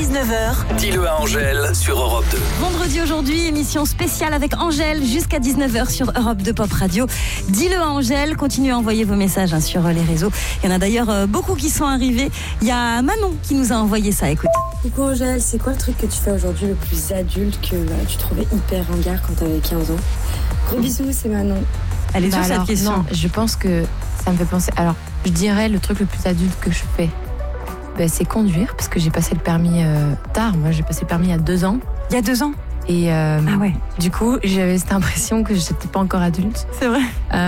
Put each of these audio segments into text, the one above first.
19h. Dis-le à Angèle sur Europe 2. Vendredi aujourd'hui, émission spéciale avec Angèle jusqu'à 19h sur Europe 2 Pop Radio. Dis-le à Angèle, continuez à envoyer vos messages sur les réseaux. Il y en a d'ailleurs beaucoup qui sont arrivés. Il y a Manon qui nous a envoyé ça, écoute. Coucou Angèle, c'est quoi le truc que tu fais aujourd'hui le plus adulte que tu trouvais hyper ringard quand t'avais 15 ans? Gros bisous, c'est Manon. Elle est sur cette question. Non, je pense que ça me fait penser. Alors, je dirais le truc le plus adulte que je fais, c'est conduire, parce que j'ai passé le permis tard. Moi, j'ai passé le permis il y a 2 ans. Il y a 2 ans? Et ah ouais. Du coup, j'avais cette impression que j'étais pas encore adulte. C'est vrai.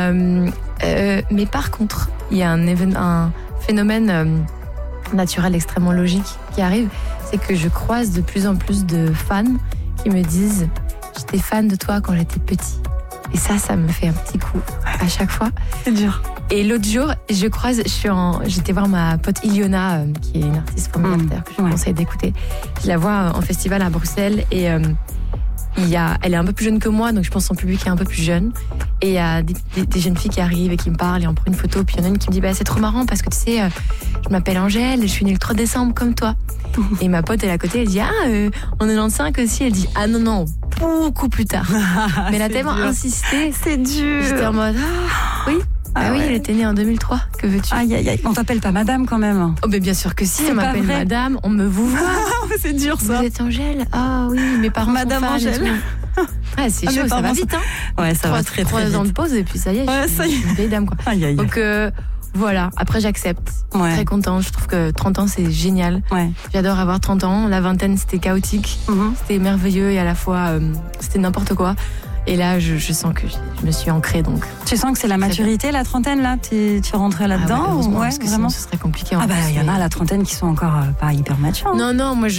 Mais par contre, il y a un phénomène naturel extrêmement logique qui arrive, c'est que je croise de plus en plus de fans qui me disent « J'étais fan de toi quand j'étais petit ». Et ça me fait un petit coup à chaque fois. C'est dur. Et l'autre jour, j'étais voir ma pote Iliona, qui est une artiste formidable que je vous conseille d'écouter. Je la vois en festival à Bruxelles et elle est un peu plus jeune que moi, donc je pense que son public est un peu plus jeune. Et il y a des jeunes filles qui arrivent et qui me parlent et on prend une photo. Puis il y en a une qui me dit c'est trop marrant parce que tu sais, je m'appelle Angèle et je suis née le 3 décembre comme toi. Et ma pote elle est à côté, elle dit en 95 aussi. Elle dit non, beaucoup plus tard. Mais elle a tellement insisté. C'est dur. J'étais en mode oui. Oui, elle était née en 2003, que veux-tu? Aïe, aïe, aïe. On t'appelle pas madame quand même? Oh, mais bien sûr que si, on m'appelle madame, on me vous voit. C'est dur ça. Vous êtes Angèle? Ah oui, mes parents Madame sont fans. Angèle. Ah, c'est chaud, ça va vite, hein? Ouais, ça va très très vite. 3 ans de pause et puis ça y est, je suis une vieille dame, quoi. Aïe, aïe. Donc, voilà, après j'accepte. Très contente, je trouve que 30 ans c'est génial. J'adore avoir 30 ans, la vingtaine c'était chaotique, c'était merveilleux et à la fois c'était n'importe quoi. Et là, je sens que je me suis ancrée, donc. Tu sens que c'est la maturité, la trentaine, là? Tu rentrais là-dedans? Parce que sinon, ce serait compliqué. Il y en a à la trentaine qui sont encore pas hyper matures. Non, moi,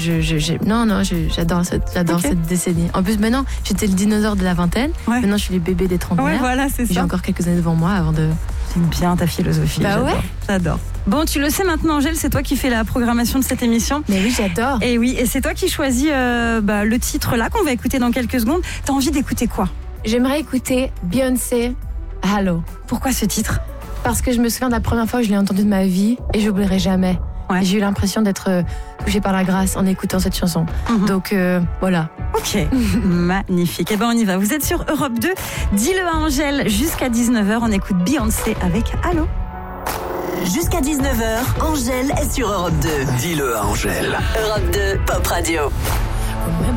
j'adore cette décennie. En plus, maintenant, j'étais le dinosaure de la vingtaine. Maintenant, je suis les bébés des trentenaires. Ouais, voilà, c'est ça. J'ai encore quelques années devant moi avant de... J'aime bien ta philosophie. J'adore. Bon, tu le sais maintenant, Angèle, c'est toi qui fais la programmation de cette émission. Mais oui, j'adore. Et oui, et c'est toi qui choisis le titre là qu'on va écouter dans quelques secondes. T'as envie d'écouter quoi? J'aimerais écouter Beyoncé, Hello. Pourquoi ce titre? Parce que je me souviens de la première fois que je l'ai entendu de ma vie et j'oublierai jamais. J'ai eu l'impression d'être touchée par la grâce en écoutant cette chanson. Donc voilà. Ok, magnifique. Et on y va. Vous êtes sur Europe 2. Dis-le à Angèle jusqu'à 19h. On écoute Beyoncé avec Allô. Jusqu'à 19h, Angèle est sur Europe 2. Dis-le à Angèle. Europe 2 Pop Radio.